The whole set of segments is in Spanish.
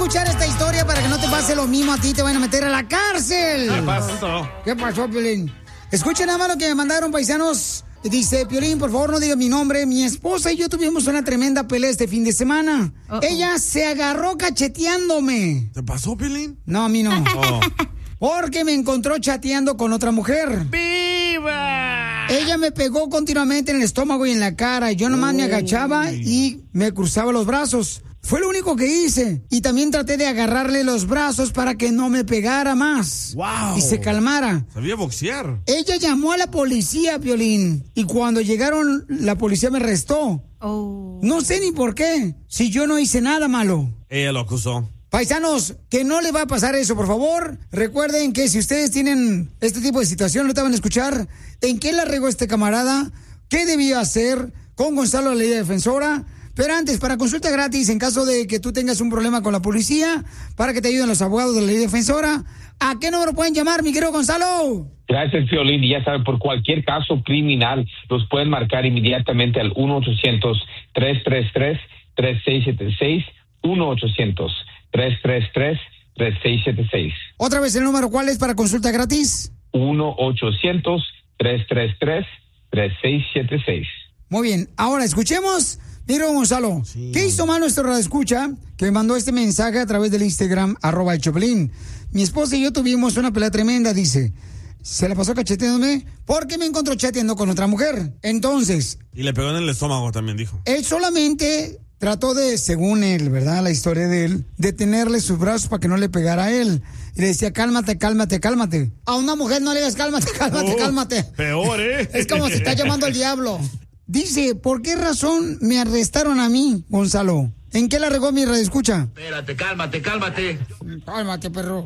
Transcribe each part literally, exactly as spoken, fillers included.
escuchar esta historia para que no te pase lo mismo a ti, te van a meter a la cárcel. ¿Qué pasó? ¿Qué pasó, Piolín? Escuchen nada más lo que me mandaron, paisanos. Dice, Piolín, por favor, no diga mi nombre. Mi esposa y yo tuvimos una tremenda pelea este fin de semana. Uh-oh. Ella se agarró cacheteándome. ¿Te pasó, Piolín? No, a mí no. Oh. Porque me encontró chateando con otra mujer. ¡Viva! Ella me pegó continuamente en el estómago y en la cara. Yo nomás Uy. me agachaba y me cruzaba los brazos. Fue lo único que hice. Y también traté de agarrarle los brazos para que no me pegara más. ¡Wow! Y se calmara. Sabía boxear. Ella llamó a la policía, Piolín. Y cuando llegaron, la policía me arrestó. Oh. No sé ni por qué. Si yo no hice nada malo. Ella lo acusó. Paisanos, que no le va a pasar eso, por favor. Recuerden que si ustedes tienen este tipo de situación, no te van a escuchar. ¿En qué la regó este camarada? ¿Qué debía hacer con Gonzalo, la ley defensora? Pero antes, para consulta gratis, en caso de que tú tengas un problema con la policía, para que te ayuden los abogados de la ley defensora, ¿a qué número pueden llamar, mi querido Gonzalo? Gracias, Piolín. Y ya saben, por cualquier caso criminal, los pueden marcar inmediatamente al uno ochocientos, tres tres tres, tres seis siete seis, uno ochocientos, tres tres tres, tres seis siete seis. Otra vez el número, ¿cuál es para consulta gratis? uno ochocientos, tres tres tres, tres seis siete seis. Muy bien, ahora escuchemos... Mira, Gonzalo, sí. ¿Qué hizo mal nuestro radioescucha que me mandó este mensaje a través del Instagram, arroba el Choplin? Mi esposa y yo tuvimos una pelea tremenda, dice. Se la pasó cacheteándome porque me encontró chateando con otra mujer. Entonces... Y le pegó en el estómago también, dijo. Él solamente trató de, según él, ¿verdad? La historia de él, de tenerle sus brazos para que no le pegara a él. Y le decía, cálmate, cálmate, cálmate. A una mujer no le digas, cálmate, cálmate, oh, cálmate. Peor, ¿eh? Es como si está llamando al diablo. Dice, ¿por qué razón me arrestaron a mí, Gonzalo? ¿En qué la regó mi radioescucha? Espérate, cálmate, cálmate. Cálmate, perro.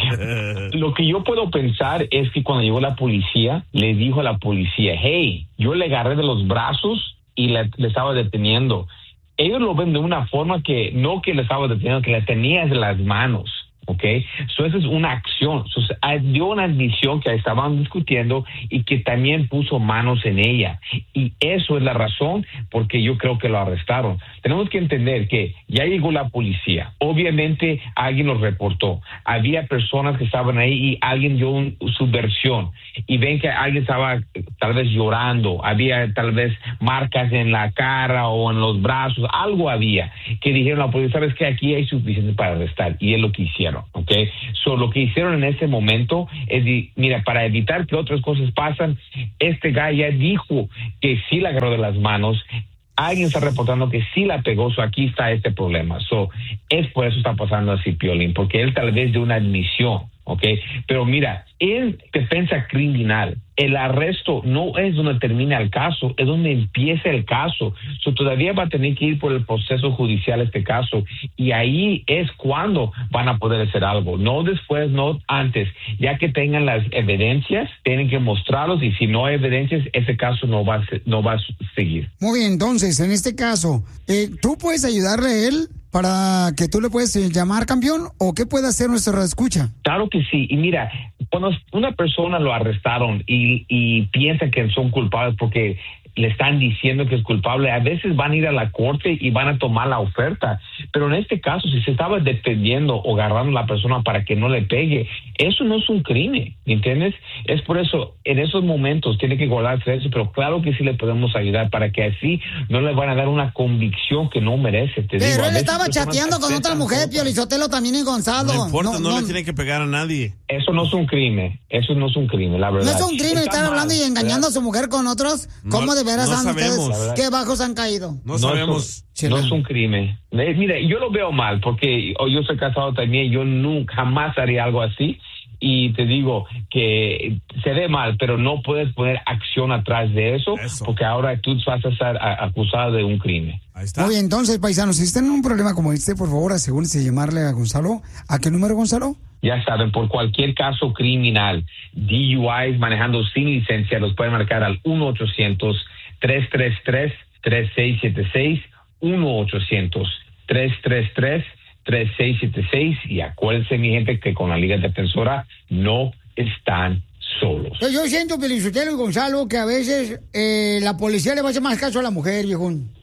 Lo que yo puedo pensar es que cuando llegó la policía, le dijo a la policía, hey, yo le agarré de los brazos y le, le estaba deteniendo. Ellos lo ven de una forma que no que le estaba deteniendo, que le tenías de las manos. ¿Ok? So, esa es una acción. So, dio una admisión que estaban discutiendo y que también puso manos en ella. Y eso es la razón por que yo creo que lo arrestaron. Tenemos que entender que ya llegó la policía. Obviamente alguien lo reportó. Había personas que estaban ahí y alguien dio un, su versión. Y ven que alguien estaba tal vez llorando. Había tal vez marcas en la cara o en los brazos. Algo había. Que dijeron a la policía, ¿sabes qué? Aquí hay suficiente para arrestar. Y es lo que hicieron. Okay, so lo que hicieron en ese momento es, de, mira, para evitar que otras cosas pasen, este guy ya dijo que sí la agarró de las manos. Alguien está reportando que sí la pegó, so aquí está este problema. So es por eso está pasando así, Piolín, porque él tal vez de una admisión, ¿ok? Pero mira, en defensa criminal, el arresto no es donde termina el caso, es donde empieza el caso. So, todavía va a tener que ir por el proceso judicial este caso, y ahí es cuando van a poder hacer algo. No después, no antes. Ya que tengan las evidencias, tienen que mostrarlos, y si no hay evidencias, ese caso no va a, no va a seguir. Muy bien, entonces, en este caso, eh, ¿tú puedes ayudarle a él para que tú le puedes eh, llamar campeón? ¿O qué puede hacer nuestro escucha? Claro que sí. Y mira, cuando una persona lo arrestaron y, y piensa que son culpables porque le están diciendo que es culpable, a veces van a ir a la corte y van a tomar la oferta. Pero en este caso, si se estaba defendiendo o agarrando a la persona para que no le pegue, eso no es un crimen, ¿entiendes? Es por eso, en esos momentos tiene que guardar silencio, pero claro que sí le podemos ayudar para que así no le van a dar una convicción que no merece. Te pero digo, él estaba chateando con otra mujer, Pio Lizotelo también y Gonzalo. No importa, no, no, no le tiene que pegar a nadie. Eso no es un crimen, eso no es un crimen, la verdad. No es un crimen estar hablando y engañando, ¿verdad?, a su mujer con otros. ¿Cómo no, de veras no han ustedes? ¿Qué bajos han caído? No, no sabemos. Es un, no es un crimen. Eh, mira, yo lo veo mal porque oh, yo soy casado también, yo nunca jamás haría algo así. Y te digo que se ve mal, pero no puedes poner acción atrás de eso, eso. Porque ahora tú vas a estar a, acusado de un crimen. Ahí está. Muy bien, entonces, paisanos, si están en un problema como este, por favor, asegúrense de llamarle a Gonzalo. ¿A qué número, Gonzalo? Ya saben, por cualquier caso criminal, D U Is, manejando sin licencia, los pueden marcar al uno ochocientos, tres tres tres, tres seis siete seis, uno ochocientos, tres tres tres, tres seis siete seis, y acuérdense, mi gente, que con la Liga Defensora no están solos. Yo siento, Pelizotelo y Gonzalo, que a veces eh, la policía le va a hacer más caso a la mujer, viejón.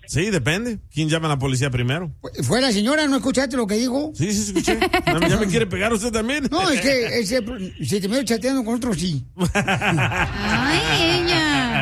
Sí, depende. ¿Quién llama a la policía primero? ¿Fue la señora? ¿No escuchaste lo que dijo? Sí, sí, escuché. ¿Ya me quiere pegar usted también? No, es que ese, si te veo chateando con otro, sí. Ay, ella.